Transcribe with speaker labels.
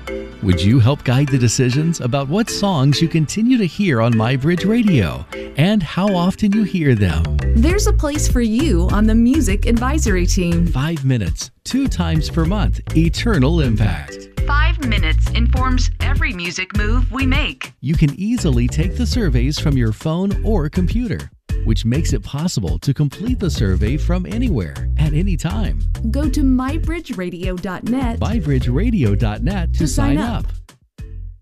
Speaker 1: Would you help guide the decisions about what songs you continue to hear on MyBridge Radio and how often you hear them?
Speaker 2: There's a place for you on the Music Advisory Team.
Speaker 1: 5 minutes, 2 times per month, eternal impact.
Speaker 3: 5 minutes informs every music move we make.
Speaker 1: You can easily take the surveys from your phone or computer, which makes it possible to complete the survey from anywhere, at any time.
Speaker 2: Go to mybridgeradio.net
Speaker 1: MyBridgeradio.net to sign up.